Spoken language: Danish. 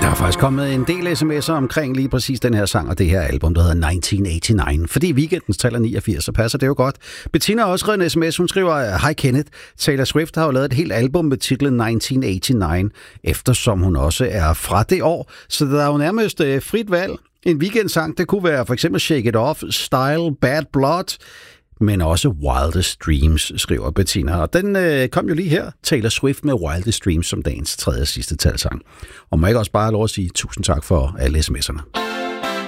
Der er faktisk kommet en del sms'er omkring lige præcis den her sang og det her album, der hedder 1989. Fordi weekendens tal er 89, så passer det jo godt. Bettina har også skrevet en sms, hun skriver: Hej Kenneth, Taylor Swift har jo lavet et helt album med titlen 1989, eftersom hun også er fra det år. Så der er jo nærmest frit valg. En weekendsang, det kunne være for eksempel Shake It Off, Style, Bad Blood, men også Wildest Dreams, skriver Bettina. Og den kom jo lige her, Taylor Swift med Wildest Dreams som dagens tredje og sidste talsang. Og må jeg ikke også bare have lov at sige tusind tak for alle sms'erne.